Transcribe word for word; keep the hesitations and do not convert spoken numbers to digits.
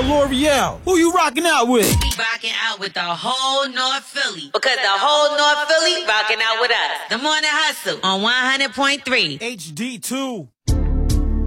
L'Oreal. Who you rocking out with? We rocking out with the whole North Philly. Because the whole North Philly rocking out with us. The Morning Hustle on one hundred point three. H D two.